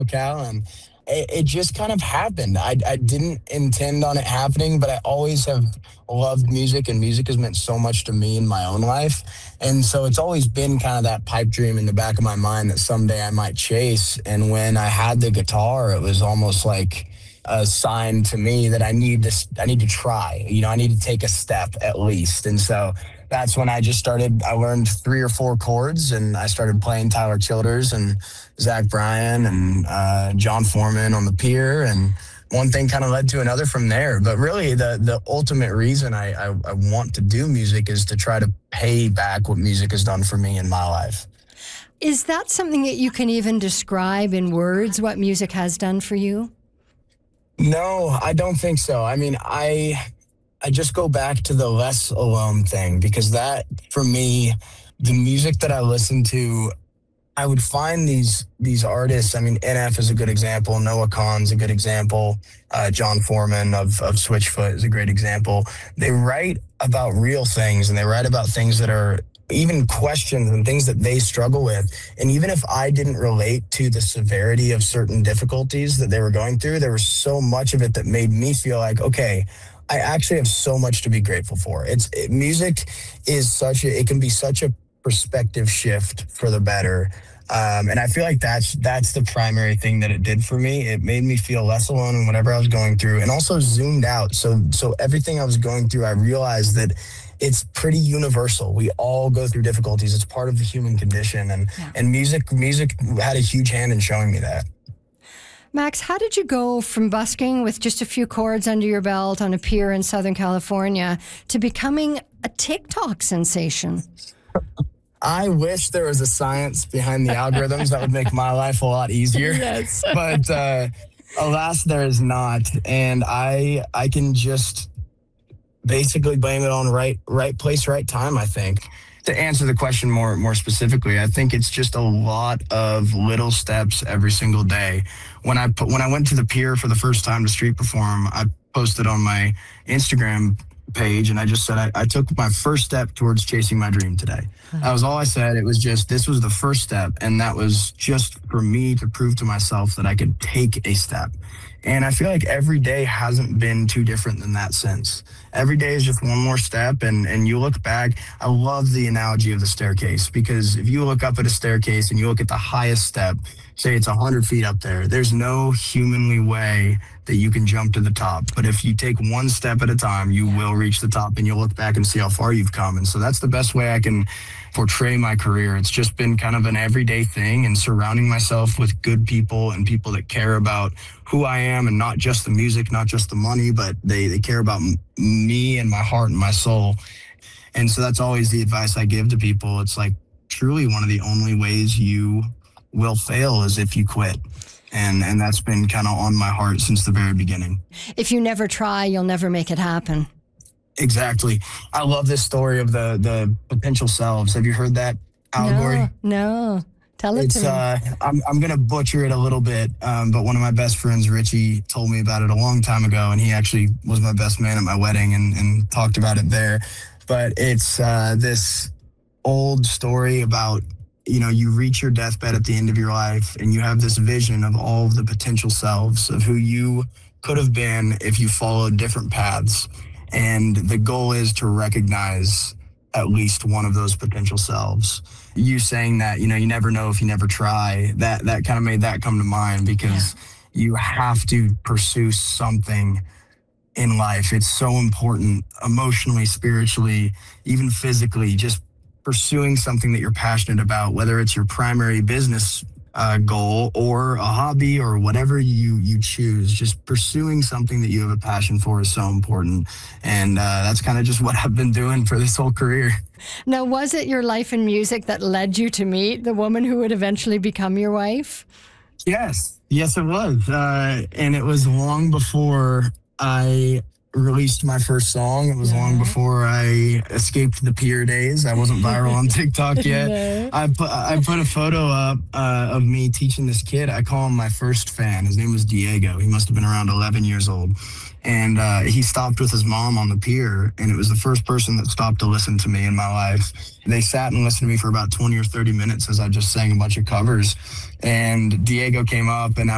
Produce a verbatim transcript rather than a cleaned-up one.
Cal, and it, it just kind of happened. I, I didn't intend on it happening, but I always have loved music, and music has meant so much to me in my own life. And so it's always been kind of that pipe dream in the back of my mind that someday I might chase. And when I had the guitar, it was almost like a sign to me that I need to I need to try. You know, I need to take a step at least. And so that's when I just started. I learned three or four chords, and I started playing Tyler Childers and Zach Bryan and uh, John Foreman on the pier, and one thing kind of led to another from there. But really, the the ultimate reason I, I I want to do music is to try to pay back what music has done for me in my life. Is that something that you can even describe in words, what music has done for you? No, I don't think so. I mean, I I just go back to the Less Alone thing, because that, for me, the music that I listen to, I would find these these artists. I mean, N F is a good example. Noah Kahan's a good example. Uh, John Foreman of, of Switchfoot is a great example. They write about real things, and they write about things that are even questions and things that they struggle with. And even if I didn't relate to the severity of certain difficulties that they were going through, there was so much of it that made me feel like, okay, I actually have so much to be grateful for. It's it, music is such a, it can be such a perspective shift for the better. Um, and I feel like that's that's the primary thing that it did for me. It made me feel less alone in whatever I was going through, and also zoomed out. So so everything I was going through, I realized that it's pretty universal. We all go through difficulties. It's part of the human condition. And, yeah. and music, music had a huge hand in showing me that. Max, how did you go from busking with just a few chords under your belt on a pier in Southern California to becoming a TikTok sensation? I wish there was a science behind the algorithms that would make my life a lot easier. Yes. But uh, alas, there is not. And I I can just basically blame it on right right place, right time, I think. To answer the question more more specifically, I think it's just a lot of little steps every single day. When I put, when I went to the pier for the first time to street perform, I posted on my Instagram page, and I just said I, I took my first step towards chasing my dream today. That was all I said. It was just, this was the first step, and that was just for me to prove to myself that I could take a step. And I feel like every day hasn't been too different than that since. Every day is just one more step, and, and you look back. I love the analogy of the staircase, because if you look up at a staircase and you look at the highest step, say it's one hundred feet up there, there's no humanly way that you can jump to the top. But if you take one step at a time, you will reach the top, and you'll look back and see how far you've come. And so that's the best way I can portray my career. It's just been kind of an everyday thing, and surrounding myself with good people and people that care about who I am, and not just the music, not just the money, but they, they care about m- me and my heart and my soul. And so that's always the advice I give to people. It's like, truly one of the only ways you will fail is if you quit. And and that's been kind of on my heart since the very beginning. If you never try, you'll never make it happen. Exactly. I love this story of the the potential selves. Have you heard that allegory? No, no. Tell it it's, to me. Uh, I'm, I'm going to butcher it a little bit, um, but one of my best friends, Richie, told me about it a long time ago, and he actually was my best man at my wedding and, and talked about it there. But it's uh, this old story about, you know, you reach your deathbed at the end of your life, and you have this vision of all of the potential selves of who you could have been if you followed different paths. And the goal is to recognize at least one of those potential selves. You saying that, you know, you never know if you never try, that that kind of made that come to mind, because yeah. you have to pursue something in life. It's so important, emotionally, spiritually, even physically, just pursuing something that you're passionate about, whether it's your primary business uh, goal or a hobby or whatever you you choose. Just pursuing something that you have a passion for is so important. And uh, that's kind of just what I've been doing for this whole career. Now, was it your life in music that led you to meet the woman who would eventually become your wife? Yes. Yes, it was. Uh, and it was long before I released my first song. It was yeah. long before I escaped the pier days. I wasn't viral on TikTok yet. No. I put I put a photo up uh, of me teaching this kid. I call him my first fan. His name was Diego. He must have been around eleven years old. And uh, he stopped with his mom on the pier, and it was the first person that stopped to listen to me in my life. They sat and listened to me for about twenty or thirty minutes as I just sang a bunch of covers. And Diego came up, and I